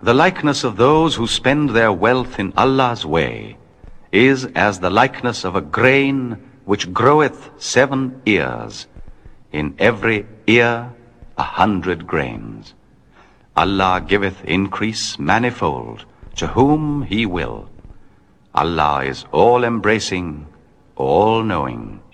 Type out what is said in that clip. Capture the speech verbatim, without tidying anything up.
The likeness of those who spend their wealth in Allah's way is as the likeness of a grain which groweth seven ears, in every ear a hundred grains. Allah giveth increase manifold to whom He will. Allah is all-embracing, all-knowing.